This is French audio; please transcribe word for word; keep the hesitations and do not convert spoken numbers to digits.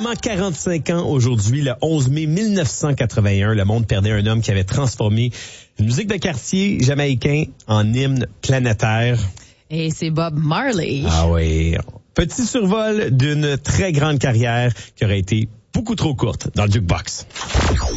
exactement quarante-cinq ans aujourd'hui, le onze mai mille neuf cent quatre-vingt-un, le monde perdait un homme qui avait transformé une musique de quartier jamaïcain en hymne planétaire. Et c'est Bob Marley. Ah oui. Petit survol d'une très grande carrière qui aurait été beaucoup trop courte dans le jukebox.